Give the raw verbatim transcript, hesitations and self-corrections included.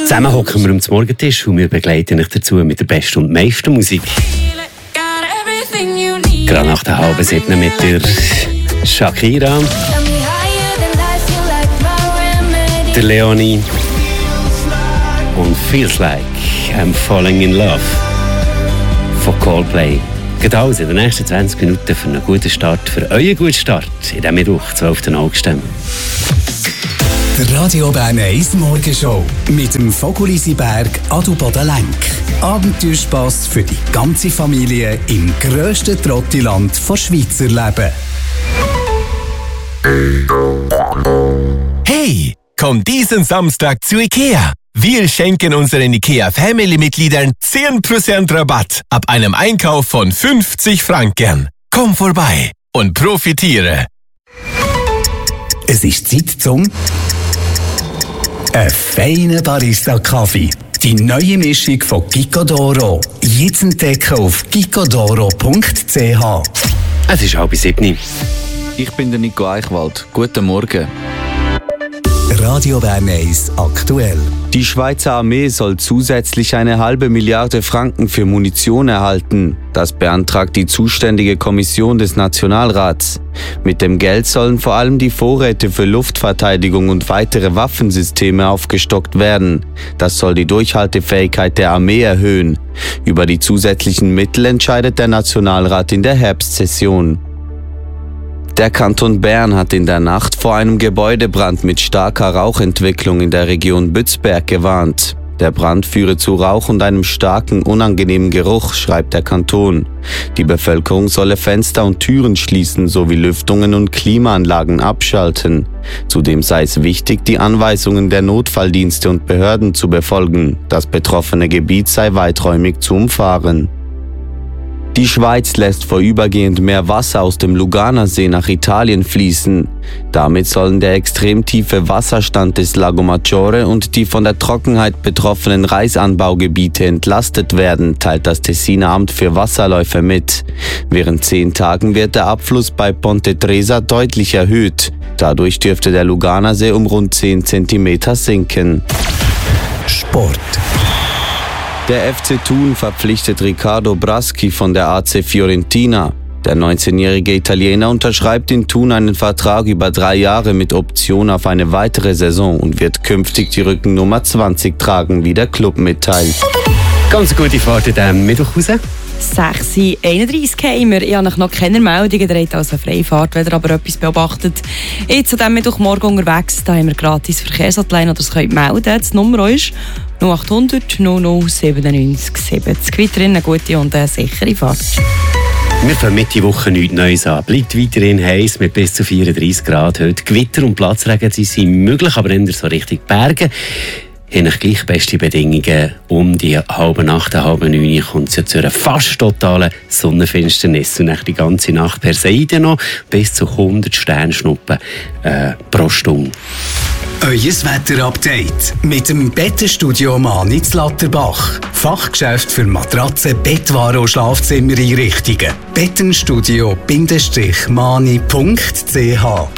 Zusammen hocken wir am Morgentisch und wir begleiten euch dazu mit der besten und meisten Musik. Gerade nach der halben siebten mit der Shakira, der Leonie und Feels Like I'm Falling in Love von Coldplay. Geht alles in den nächsten zwanzig Minuten für einen guten Start, für euren guten Start in diesem Mittwoch, zwölften August. Der Radio Bern eins Morgenshow mit dem Vogelisiberg Adelboden-Lenk. Abenteuerspass für die ganze Familie im grössten Trottiland der Schweizer Leben. Hey, komm diesen Samstag zu IKEA. Wir schenken unseren IKEA-Family-Mitgliedern zehn Prozent Rabatt ab einem Einkauf von fünfzig Franken. Komm vorbei und profitiere. Es ist Zeit zum ein feiner Barista-Kaffee. Die neue Mischung von Gicodoro. Jetzt entdecken auf gicodoro punkt c h. Es ist halb sieben. Ich bin der Nico Eichwald. Guten Morgen. Radio Bern eins aktuell. Die Schweizer Armee soll zusätzlich eine halbe Milliarde Franken für Munition erhalten. Das beantragt die zuständige Kommission des Nationalrats. Mit dem Geld sollen vor allem die Vorräte für Luftverteidigung und weitere Waffensysteme aufgestockt werden. Das soll die Durchhaltefähigkeit der Armee erhöhen. Über die zusätzlichen Mittel entscheidet der Nationalrat in der Herbstsession. Der Kanton Bern hat in der Nacht vor einem Gebäudebrand mit starker Rauchentwicklung in der Region Bützberg gewarnt. Der Brand führe zu Rauch und einem starken, unangenehmen Geruch, schreibt der Kanton. Die Bevölkerung solle Fenster und Türen schließen sowie Lüftungen und Klimaanlagen abschalten. Zudem sei es wichtig, die Anweisungen der Notfalldienste und Behörden zu befolgen. Das betroffene Gebiet sei weiträumig zu umfahren. Die Schweiz lässt vorübergehend mehr Wasser aus dem Luganersee nach Italien fließen. Damit sollen der extrem tiefe Wasserstand des Lago Maggiore und die von der Trockenheit betroffenen Reisanbaugebiete entlastet werden, teilt das Tessiner Amt für Wasserläufe mit. Während zehn Tagen wird der Abfluss bei Ponte Tresa deutlich erhöht. Dadurch dürfte der Luganersee um rund zehn Zentimeter sinken. Sport. Der F C Thun verpflichtet Riccardo Braschi von der A C Fiorentina. Der neunzehnjährige Italiener unterschreibt in Thun einen Vertrag über drei Jahre mit Option auf eine weitere Saison und wird künftig die Rückennummer zwanzig tragen, wie der Club mitteilt. Ganz gute Fahrt in diesem Mittwoch raus. sechs Uhr einunddreißig haben wir. Ich habe noch keine Meldungen, ihr habt also Freifahrt, wenn ihr aber etwas beobachtet. Jetzt an diesem Mittwochmorgen unterwegs, da haben wir gratis Verkehrshotline, oder das könnt ihr melden. Das Nummer ist null acht hundert null null siebenundneunzig siebzig. Weiterhin eine gute und eine sichere Fahrt. Wir fangen Mitte Woche nichts Neues an. Bleibt weiterhin heiß mit bis zu vierunddreißig Grad. Heute Gewitter und Platzregen sind möglich, aber eher so Richtung Berge. Haben gleich beste Bedingungen. Um die halbe Nacht, halbe neun kommt es ja zu einer fast totalen Sonnenfinsternis. Und die ganze Nacht per Seite noch bis zu hundert Sternschnuppen äh, pro Stunde. Euer Wetterupdate mit dem Bettenstudio Mani in Latterbach. Fachgeschäft für Matratzen, Bettwaren und Schlafzimmereinrichtungen. bettenstudio Bindestrich mani punkt c h